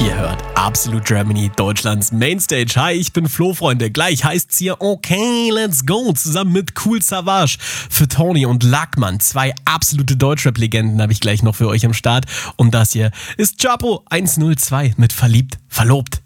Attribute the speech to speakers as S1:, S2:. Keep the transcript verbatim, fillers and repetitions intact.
S1: Ihr hört Absolute Germany, Deutschlands Mainstage. Hi, ich bin Flo, Freunde. Gleich heißt's hier Okay, let's go. Zusammen mit Cool Savage für Tony und Lackmann. Zwei absolute Deutschrap-Legenden habe ich gleich noch für euch am Start. Und das hier ist Chapo eins null zwei mit Verliebt, Verlobt.